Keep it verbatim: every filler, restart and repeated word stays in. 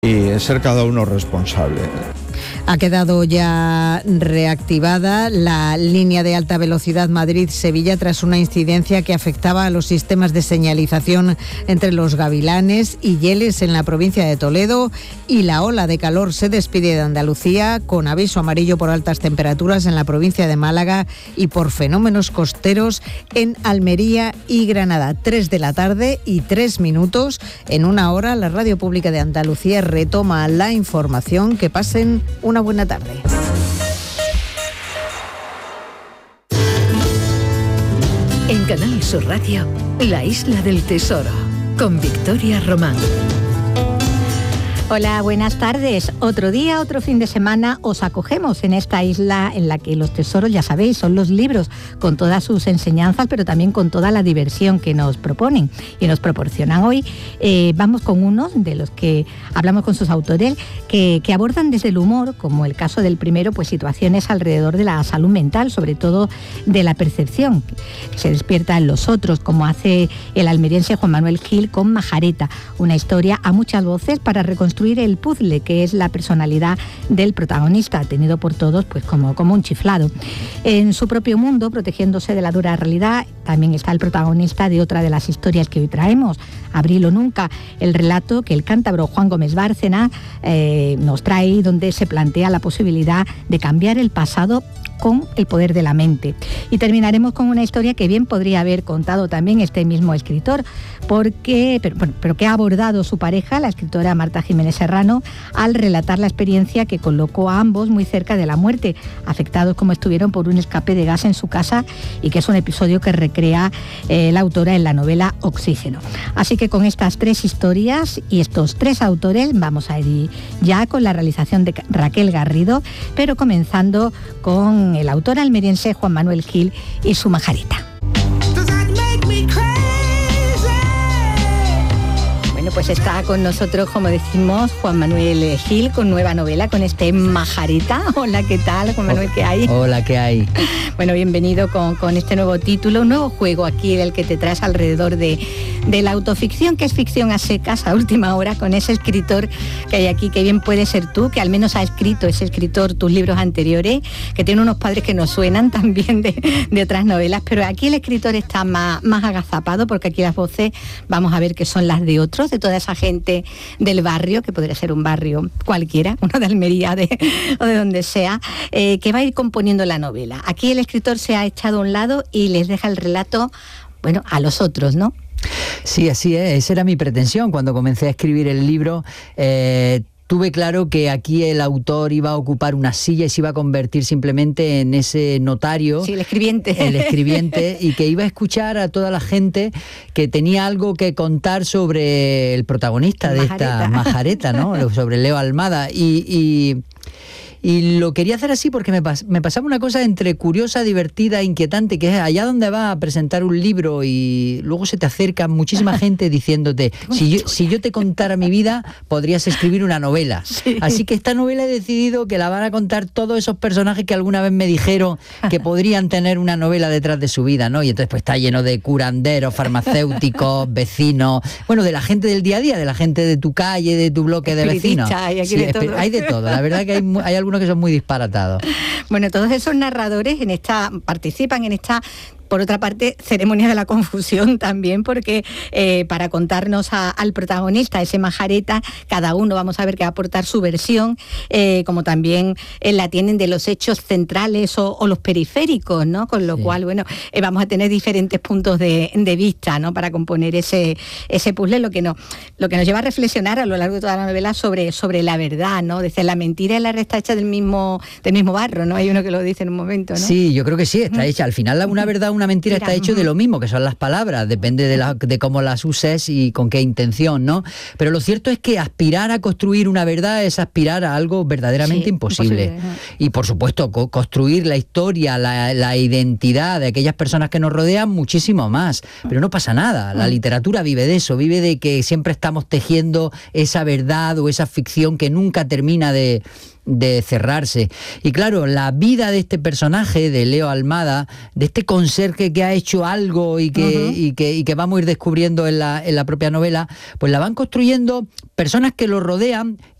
y ser cada uno responsable. Ha quedado ya reactivada la línea de alta velocidad Madrid-Sevilla tras una incidencia que afectaba a los sistemas de señalización entre Los Gavilanes y Yeles en la provincia de Toledo, y la ola de calor se despide de Andalucía con aviso amarillo por altas temperaturas en la provincia de Málaga y por fenómenos costeros en Almería y Granada. Tres de la tarde y tres minutos. En una hora la Radio Pública de Andalucía retoma la información. Que pasen una buena tarde. En Canal Sur Radio, La Isla del Tesoro, con Victoria Román. Hola, buenas tardes. Otro día, otro fin de semana os acogemos en esta isla en la que los tesoros, ya sabéis, son los libros con todas sus enseñanzas, pero también con toda la diversión que nos proponen y nos proporcionan. Hoy eh, vamos con unos de los que hablamos con sus autores que, que abordan desde el humor, como el caso del primero, pues situaciones alrededor de la salud mental, sobre todo de la percepción que se despierta en los otros, como hace el almeriense Juan Manuel Gil con Majareta, una historia a muchas voces para reconstruir el puzzle que es la personalidad del protagonista, tenido por todos pues como, como un chiflado. En su propio mundo, protegiéndose de la dura realidad, también está el protagonista de otra de las historias que hoy traemos, Abril o Nunca, el relato que el cántabro Juan Gómez Bárcena eh, nos trae, donde se plantea la posibilidad de cambiar el pasado con el poder de la mente. Y terminaremos con una historia que bien podría haber contado también este mismo escritor, porque, pero, pero que ha abordado su pareja, la escritora Marta Jiménez Serrano, al relatar la experiencia que colocó a ambos muy cerca de la muerte, afectados como estuvieron por un escape de gas en su casa, y que es un episodio que recrea eh, la autora en la novela Oxígeno. Así que con estas tres historias y estos tres autores vamos a ir ya con la realización de Raquel Garrido, pero comenzando con el autor almeriense Juan Manuel Gil y su Majareta. Bueno, pues está con nosotros, como decimos, Juan Manuel Gil, con nueva novela, con este Majareta. Hola, ¿qué tal, Juan Manuel? ¿Qué hay? Hola, ¿qué hay? Bueno, bienvenido con, con este nuevo título, un nuevo juego aquí del que te traes alrededor de, de la autoficción, que es ficción a secas, a última hora, con ese escritor que hay aquí, que bien puede ser tú, que al menos ha escrito ese escritor tus libros anteriores, que tiene unos padres que nos suenan también de, de otras novelas, pero aquí el escritor está más, más agazapado, porque aquí las voces vamos a ver que son las de otros, de toda esa gente del barrio, que podría ser un barrio cualquiera, uno de Almería de, o de donde sea, eh, que va a ir componiendo la novela. Aquí el escritor se ha echado a un lado y les deja el relato, bueno, a los otros, ¿no? Sí, así es, esa era mi pretensión cuando comencé a escribir el libro. Eh, Tuve claro que aquí el autor iba a ocupar una silla y se iba a convertir simplemente en ese notario. Sí, el escribiente. El escribiente, y que iba a escuchar a toda la gente que tenía algo que contar sobre el protagonista de Majareta. esta Majareta, ¿no? Sobre Leo Almada. Y... y Y lo quería hacer así porque me, pas- me pasaba una cosa entre curiosa, divertida, inquietante, que es allá donde vas a presentar un libro y luego se te acerca muchísima gente diciéndote, si yo, si yo te contara mi vida, podrías escribir una novela. Sí. Así que esta novela he decidido que la van a contar todos esos personajes que alguna vez me dijeron que podrían tener una novela detrás de su vida, ¿no? Y entonces pues está lleno de curanderos, farmacéuticos, vecinos, bueno, de la gente del día a día, de la gente de tu calle, de tu bloque de vecinos. Hay, aquí sí, de todo. Hay de todo, la verdad que hay, hay algunos que son muy disparatados. Bueno, todos esos narradores en esta participan en esta, por otra parte, ceremonia de la confusión también, porque eh, para contarnos a, al protagonista, ese Majareta, cada uno vamos a ver que va a aportar su versión, eh, como también eh, la tienen de los hechos centrales o, o los periféricos, ¿no? Con lo sí. cual, bueno, eh, vamos a tener diferentes puntos de, de vista, ¿no? Para componer ese, ese puzzle, lo que, no, lo que nos lleva a reflexionar a lo largo de toda la novela sobre, sobre la verdad, ¿no? Desde la mentira y la red está hecha del mismo, del mismo barro, ¿no? Hay uno que lo dice en un momento, ¿no? Sí, yo creo que sí, está hecha. Al final, una verdad, una mentira Mira, está hecho de lo mismo, que son las palabras, depende de, la, de cómo las uses y con qué intención, ¿no? Pero lo cierto es que aspirar a construir una verdad es aspirar a algo verdaderamente sí, imposible. imposible. Y por supuesto, co- construir la historia, la, la identidad de aquellas personas que nos rodean, muchísimo más. Pero no pasa nada, la literatura vive de eso, vive de que siempre estamos tejiendo esa verdad o esa ficción que nunca termina de... de cerrarse. Y claro, la vida de este personaje, de Leo Almada, de este conserje que ha hecho algo y que, uh-huh. y que, y que vamos a ir descubriendo en la, en la propia novela, pues la van construyendo personas que lo rodean